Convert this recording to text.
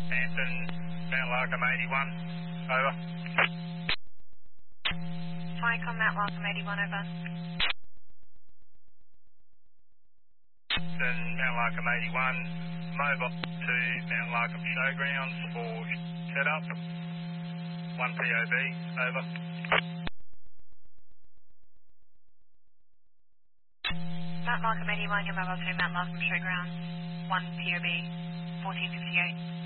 Anson, Mount Larcombe 81, over. Flycom Mount Larcombe 81, over. Anson, Mount Larcombe 81, mobile to Mount Larcombe Showgrounds for setup. 1 POB, over. Mount Larcombe 81, your mobile to Mount Larcombe Showgrounds, 1 POB, 1458.